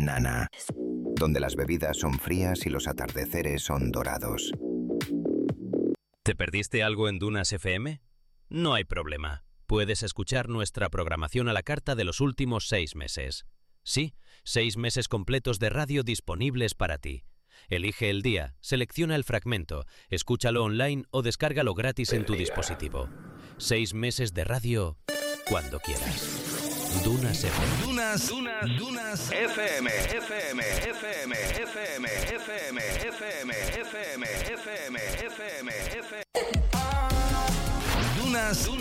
Nana, donde las bebidas son frías y los atardeceres son dorados. ¿Te perdiste algo en Dunas FM? No hay problema. Puedes escuchar nuestra programación a la carta de los últimos 6 meses. Sí, 6 meses completos de radio disponibles para ti. Elige el día, selecciona el fragmento, escúchalo online o descárgalo gratis en tu dispositivo. 6 meses de radio cuando quieras. Dunas FM. Dunas FM. FM. FM. FM. FM. FM. FM. FM. FM. FM. Dunas